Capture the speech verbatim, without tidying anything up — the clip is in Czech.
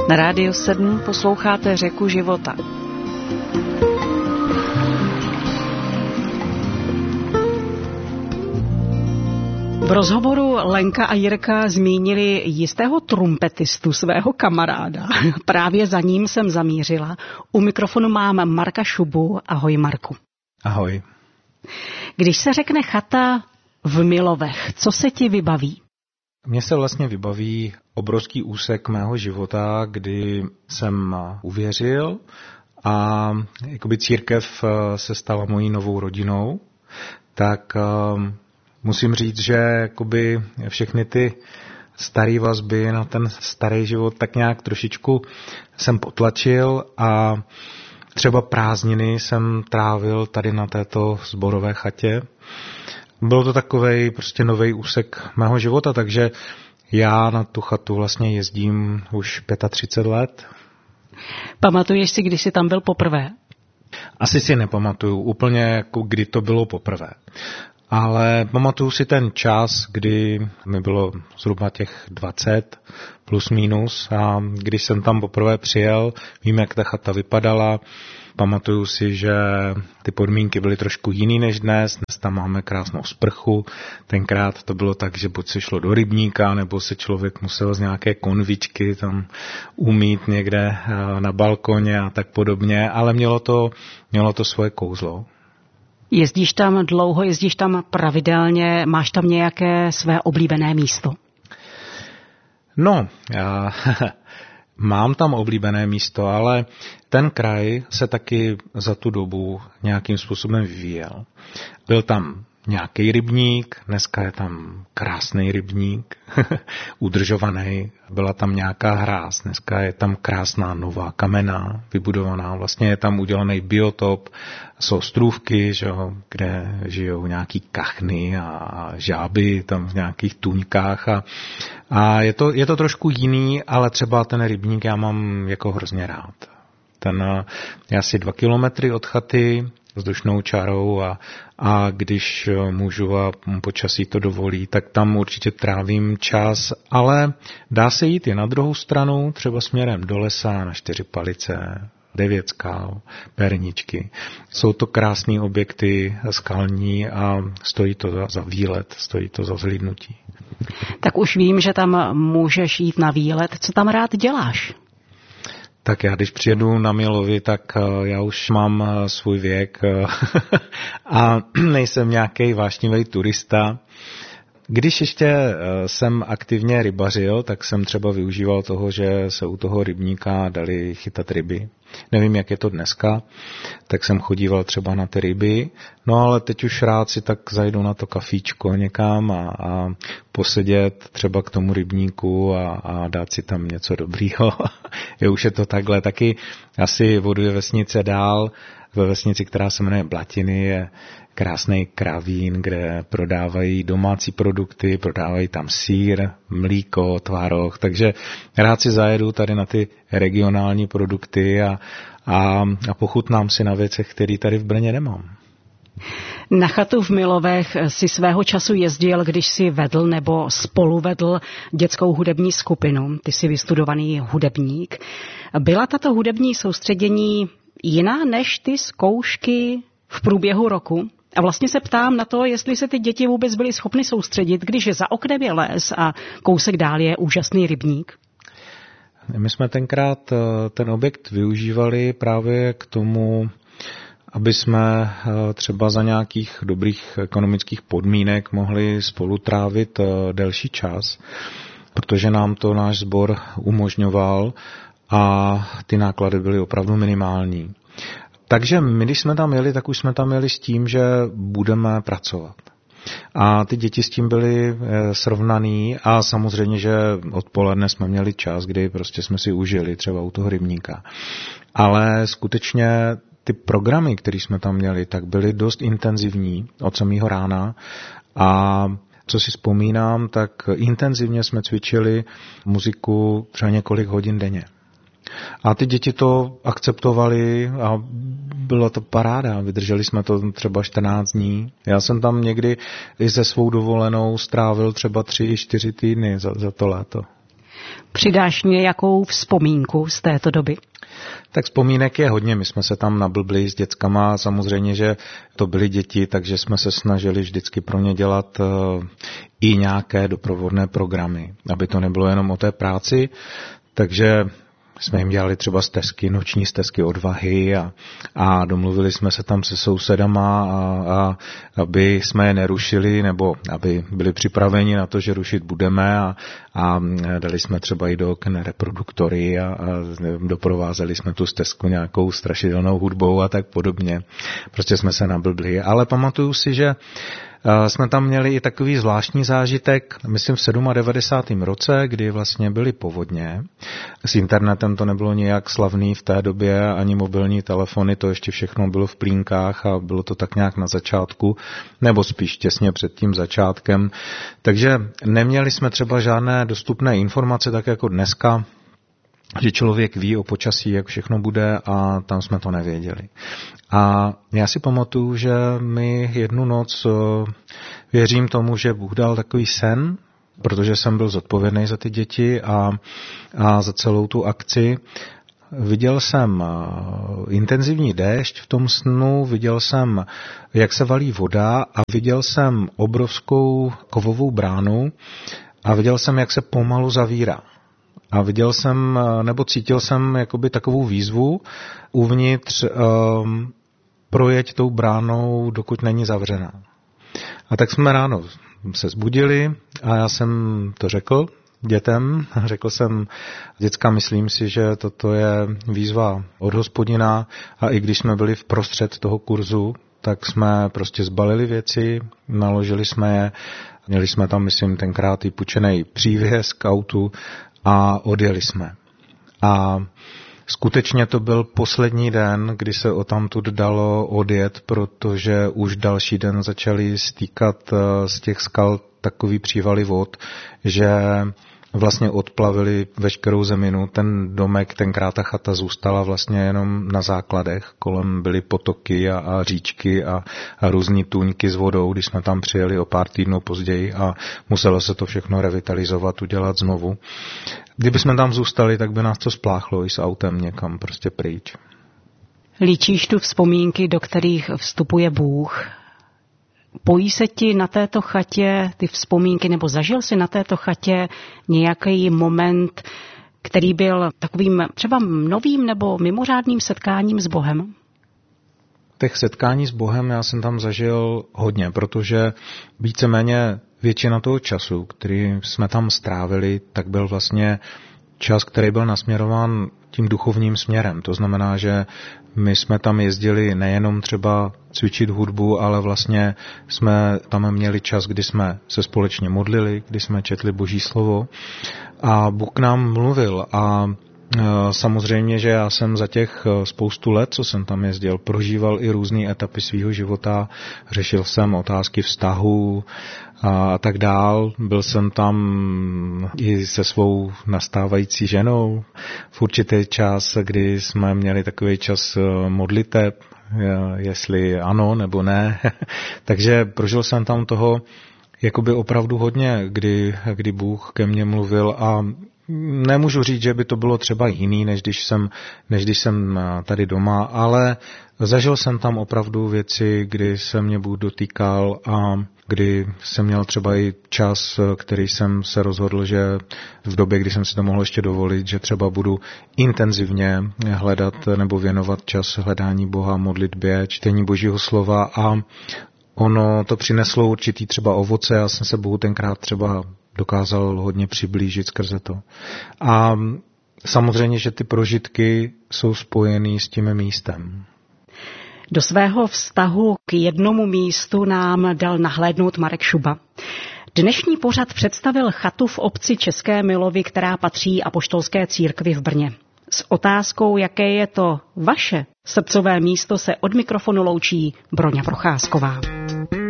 Na Rádiu sedm posloucháte Řeku života. V rozhovoru Lenka a Jirka zmínili jistého trumpetistu, svého kamaráda. Právě za ním jsem zamířila. U mikrofonu mám Marka Šubu. Ahoj, Marku. Ahoj. Když se řekne chata v Milovech, co se ti vybaví? Mně se vlastně vybaví obrovský úsek mého života, kdy jsem uvěřil a jakoby církev se stala mojí novou rodinou. Tak musím říct, že jakoby všechny ty staré vazby na ten starý život tak nějak trošičku jsem potlačil a třeba prázdniny jsem trávil tady na této sborové chatě. Bylo to takovej prostě nový úsek mého života, takže já na tu chatu vlastně jezdím už třicet pět let. Pamatuješ si, kdy jsi tam byl poprvé? Asi si nepamatuju úplně, jako kdy to bylo poprvé. Ale pamatuju si ten čas, kdy mi bylo zhruba těch dvacet plus minus a když jsem tam poprvé přijel, vím, jak ta chata vypadala. Pamatuju si, že ty podmínky byly trošku jiný než dnes. Dnes tam máme krásnou sprchu. Tenkrát to bylo tak, že buď se šlo do rybníka, nebo se člověk musel z nějaké konvičky tam umýt někde na balkoně a tak podobně. Ale mělo to, mělo to svoje kouzlo. Jezdíš tam dlouho, jezdíš tam pravidelně, máš tam nějaké své oblíbené místo? No, já... Mám tam oblíbené místo, ale ten kraj se taky za tu dobu nějakým způsobem vyvíjel. Byl tam nějaký rybník, dneska je tam krásný rybník, udržovaný, byla tam nějaká hráz, dneska je tam krásná nová kamenná, vybudovaná, vlastně je tam udělaný biotop, jsou ostrůvky, že, kde žijou nějaký kachny a žáby tam v nějakých tůňkách a, a je, to, je to trošku jiný, ale třeba ten rybník já mám jako hrozně rád. Ten je asi dva kilometry od chaty, vzdušnou čarou a, a když můžu a počasí to dovolí, tak tam určitě trávím čas, ale dá se jít i na druhou stranu, třeba směrem do lesa na Čtyři Palice, Devět skal, Perničky. Jsou to krásné objekty skalní a stojí to za, za výlet, stojí to za zhlídnutí. Tak už vím, že tam můžeš jít na výlet. Co tam rád děláš? Tak já, když přijedu na Milovy, tak já už mám svůj věk a nejsem nějaký vášnivý turista. Když ještě jsem aktivně rybařil, tak jsem třeba využíval toho, že se u toho rybníka dali chytat ryby. Nevím, jak je to dneska, tak jsem chodíval třeba na ty ryby, no ale teď už rád si tak zajdu na to kafíčko někam a, a posedět třeba k tomu rybníku a, a dát si tam něco dobrýho. Je už je to takhle, taky asi o dvě vesnice dál, ve vesnici, která se jmenuje Blatiny, je krásný kravín, kde prodávají domácí produkty, prodávají tam sýr, mlíko, tvároh, takže rád si zajedu tady na ty regionální produkty a, a, a pochutnám si na věcech, které tady v Brně nemám. Na chatu v Milovech si svého času jezdil, když si vedl nebo spoluvedl dětskou hudební skupinu. Ty jsi vystudovaný hudebník. Byla tato hudební soustředění jiná než ty zkoušky v průběhu roku? A vlastně se ptám na to, jestli se ty děti vůbec byly schopny soustředit, když je za oknem je les a kousek dál je úžasný rybník. My jsme tenkrát ten objekt využívali právě k tomu, aby jsme třeba za nějakých dobrých ekonomických podmínek mohli spolu trávit delší čas, protože nám to náš sbor umožňoval a ty náklady byly opravdu minimální. Takže my, když jsme tam jeli, tak už jsme tam jeli s tím, že budeme pracovat. A ty děti s tím byly srovnaný a samozřejmě, že odpoledne jsme měli čas, kdy prostě jsme si užili třeba u toho rybníka. Ale skutečně ty programy, které jsme tam měli, tak byly dost intenzivní od samého rána a co si vzpomínám, tak intenzivně jsme cvičili muziku třeba několik hodin denně. A ty děti to akceptovali a byla to paráda. Vydrželi jsme to třeba čtrnáct dní. Já jsem tam někdy i se svou dovolenou strávil třeba tři, čtyři týdny za, za to léto. přidáš nějakou vzpomínku z této doby? Tak vzpomínek je hodně, my jsme se tam nablbli s dětskama, samozřejmě, že to byly děti, takže jsme se snažili vždycky pro ně dělat i nějaké doprovodné programy, aby to nebylo jenom o té práci, takže jsme jim dělali třeba stezky, noční stezky odvahy a, a domluvili jsme se tam se sousedama, a, a, aby jsme je nerušili, nebo aby byli připraveni na to, že rušit budeme a, a dali jsme třeba i do oken reproduktory a, a doprovázeli jsme tu stezku nějakou strašidelnou hudbou a tak podobně. Prostě jsme se nablbli, ale pamatuju si, že jsme tam měli i takový zvláštní zážitek, myslím v devadesátém sedmém roce, kdy vlastně byly povodně. S internetem to nebylo nějak slavný v té době, ani mobilní telefony, to ještě všechno bylo v plínkách a bylo to tak nějak na začátku, nebo spíš těsně před tím začátkem. Takže neměli jsme třeba žádné dostupné informace, tak jako dneska, že člověk ví o počasí, jak všechno bude, a tam jsme to nevěděli. A já si pamatuju, že mi jednu noc, věřím tomu, že Bůh dal takový sen, protože jsem byl zodpovědný za ty děti a, a za celou tu akci. Viděl jsem intenzivní déšť v tom snu, viděl jsem, jak se valí voda a viděl jsem obrovskou kovovou bránu a viděl jsem, jak se pomalu zavírá. A viděl jsem, nebo cítil jsem jakoby takovou výzvu uvnitř um, projeď tou bránou, dokud není zavřená. A tak jsme ráno se zbudili a já jsem to řekl dětem. Řekl jsem, děcka, myslím si, že toto je výzva od Hospodina, a i když jsme byli v prostřed toho kurzu, tak jsme prostě zbalili věci, naložili jsme je, měli jsme tam, myslím, tenkrát i půjčenej přívěs k autu a odjeli jsme. A skutečně to byl poslední den, kdy se odtamtud dalo odjet, protože už další den začaly stýkat z těch skal takový přívaly vod, že vlastně odplavili veškerou zeminu. Ten domek, tenkrát ta chata zůstala vlastně jenom na základech. Kolem byly potoky a, a říčky a, a různý tůňky s vodou, když jsme tam přijeli o pár týdnů později, a muselo se to všechno revitalizovat, udělat znovu. Kdyby jsme tam zůstali, tak by nás to spláchlo i s autem někam prostě pryč. Líčíš tu vzpomínky, do kterých vstupuje Bůh. Pojí se ti na této chatě ty vzpomínky, nebo zažil jsi na této chatě nějaký moment, který byl takovým třeba novým nebo mimořádným setkáním s Bohem? Těch setkání s Bohem já jsem tam zažil hodně, protože víceméně většina toho času, který jsme tam strávili, tak byl vlastně čas, který byl nasměrován tím duchovním směrem. To znamená, že my jsme tam jezdili nejenom třeba cvičit hudbu, ale vlastně jsme tam měli čas, kdy jsme se společně modlili, kdy jsme četli Boží slovo a Bůh k nám mluvil. A samozřejmě, že já jsem za těch spoustu let, co jsem tam jezdil, prožíval i různé etapy svého života, řešil jsem otázky vztahu a tak dál. Byl jsem tam i se svou nastávající ženou v určitý čas, kdy jsme měli takový čas modliteb, jestli ano nebo ne. Takže prožil jsem tam toho jakoby opravdu hodně, kdy, kdy Bůh ke mně mluvil, a nemůžu říct, že by to bylo třeba jiný, než když jsem, než když jsem tady doma, ale zažil jsem tam opravdu věci, kdy se mě Bůh dotýkal a kdy jsem měl třeba i čas, který jsem se rozhodl, že v době, kdy jsem si to mohl ještě dovolit, že třeba budu intenzivně hledat nebo věnovat čas hledání Boha, modlitbě, čtení Božího slova, a ono to přineslo určitý třeba ovoce. Já jsem se Bohu tenkrát třeba dokázal hodně přiblížit skrze to. A samozřejmě, že ty prožitky jsou spojený s tím místem. Do svého vztahu k jednomu místu nám dal nahlédnout Marek Šuba. Dnešní pořad představil chatu v obci České Milovy, která patří apoštolské církvi v Brně. S otázkou, jaké je to vaše srdcové místo, se od mikrofonu loučí Broňa Procházková.